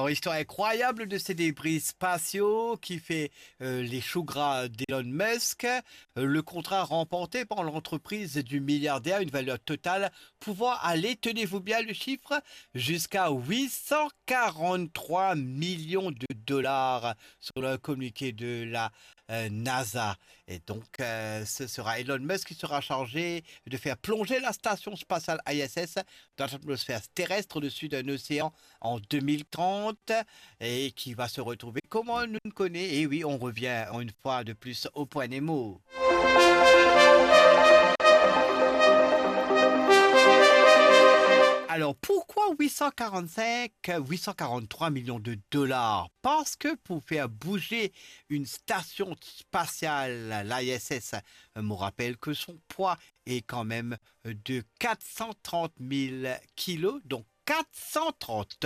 Alors, histoire incroyable de ces débris spatiaux qui fait les choux gras d'Elon Musk. Le contrat remporté par l'entreprise du milliardaire, une valeur totale pouvant aller, tenez-vous bien le chiffre, jusqu'à 843 millions de dollars sur le communiqué de la NASA. Et donc, ce sera Elon Musk qui sera chargé de faire plonger la station spatiale ISS dans l'atmosphère terrestre au-dessus d'un océan en 2030 et qui va se retrouver comme on ne connaît. Et oui, on revient une fois de plus au point Nemo. Alors pourquoi 843 millions de dollars? Parce que pour faire bouger une station spatiale, l'ISS, me rappelle que son poids est quand même de 430 000 kilos, donc 430